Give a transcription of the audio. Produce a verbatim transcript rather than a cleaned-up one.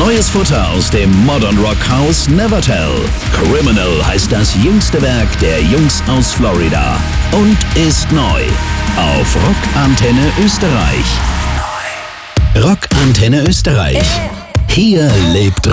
Neues Futter aus dem Modern Rock Haus Nevertell. Criminal heißt das jüngste Werk der Jungs aus Florida und ist neu auf Rockantenne Österreich. Rockantenne Österreich. Hier lebt